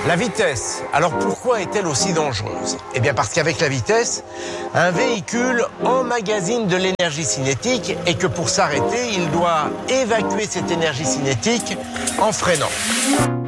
La vitesse. Alors pourquoi est-elle aussi dangereuse? Eh bien parce qu'avec la vitesse, un véhicule emmagasine de l'énergie cinétique et que pour s'arrêter, il doit évacuer cette énergie cinétique en freinant.